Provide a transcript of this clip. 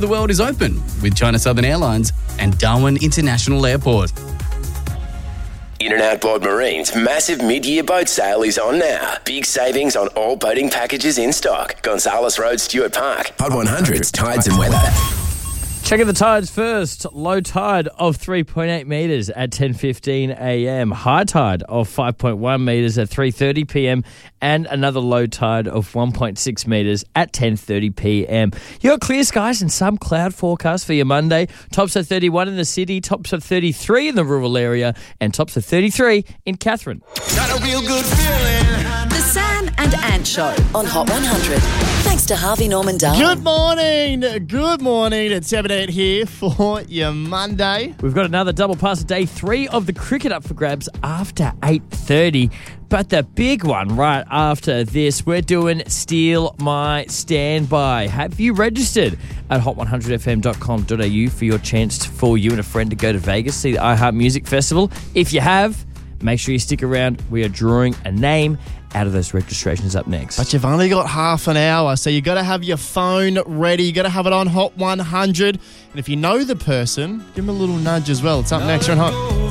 The world is open with China Southern Airlines and Darwin International Airport. In-N-Out Board Marine's massive mid-year boat sale is on now. Big savings on all boating packages in stock. Gonzales Road, Stuart Park. Hot 100's Tides and Weather. Checking the tides first. Low tide of 3.8 metres at 10:15 a.m. High tide of 5.1 metres at 3:30 p.m. And another low tide of 1.6 metres at 10:30 p.m. You got clear skies and some cloud forecast for your Monday. Tops of 31 in the city, tops of 33 in the rural area, and tops of 33 in Katherine. Got a real good feeling. The Sam and Ant Show on Hot 100. Thanks to Harvey Norman Darwin. Good morning. Good morning. It's 7-8 here for your Monday. We've got another double pass of day 3 of the cricket up for grabs after 8:30. But the big one right after this, we're doing Steal My Standby. Have you registered at hot100fm.com.au for your chance for you and a friend to go to Vegas, see the iHeart Music Festival? If you have, make sure you stick around. We are drawing a name out of those registrations up next. But you've only got half an hour, so you got to have your phone ready. You got to have it on Hot 100. And if you know the person, give them a little nudge as well. It's up next on Hot.